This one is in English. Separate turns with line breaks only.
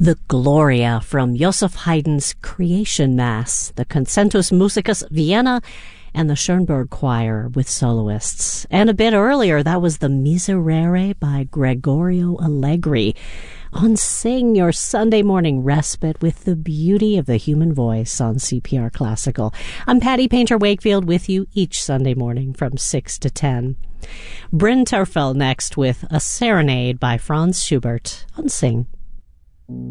The Gloria from Joseph Haydn's Creation Mass, the Concentus Musicus Vienna, and the Schoenberg Choir with soloists. And a bit earlier, that was the Miserere by Gregorio Allegri. On Sing, your Sunday morning respite with the beauty of the human voice on CPR Classical. I'm Patty Painter-Wakefield with you each Sunday morning from 6 to 10. Bryn Terfel next with A Serenade by Franz Schubert on Sing.